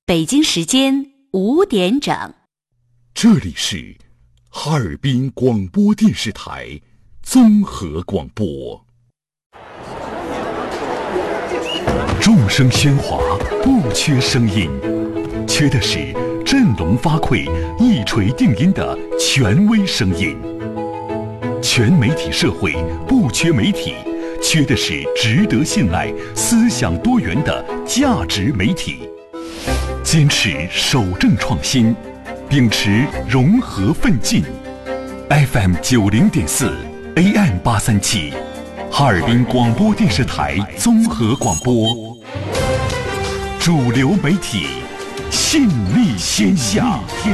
北京时间5点整。 这里是哈尔滨广播电视台综合广播。众声喧哗，不缺声音，缺的是振聋发聩、一锤定音的权威声音。全媒体社会不缺媒体，缺的是值得信赖、思想多元的价值媒体。坚持守正创新，秉持融合奋进。FM 90.4 AM 837，哈尔滨广播电视台综合广播，主流媒体，信力天下。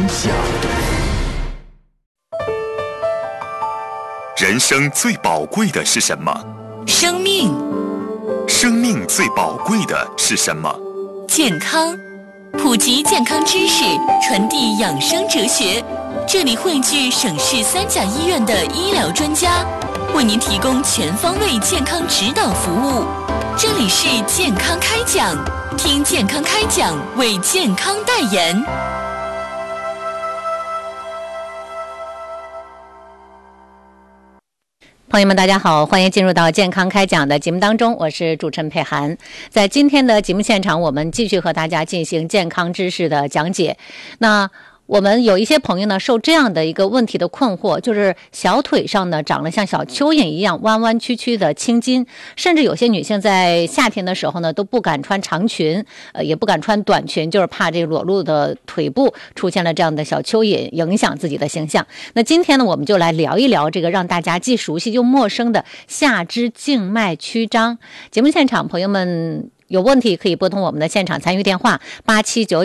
人生最宝贵的是什么？ 生命。 生命最宝贵的是什么？ 健康。普及健康知识，传递养生哲学。这里汇聚省市3甲医院的医疗专家，为您提供全方位健康指导服务。这里是健康开讲，听健康开讲，为健康代言。 朋友们大家好，欢迎进入到健康开讲的节目当中，我是主持人佩涵。在今天的节目现场，我们继续和大家进行健康知识的讲解。那我们有一些朋友呢，受这样的一个问题的困惑，就是小腿上呢长了像小蚯蚓一样弯弯曲曲的青筋，甚至有些女性在夏天的时候呢都不敢穿长裙，也不敢穿短裙，就是怕这个裸露的腿部出现了这样的小蚯蚓，影响自己的形象。那今天呢，我们就来聊一聊这个让大家既熟悉又陌生的下肢静脉曲张。节目现场朋友们有问题可以拨通我们的现场参与电话8799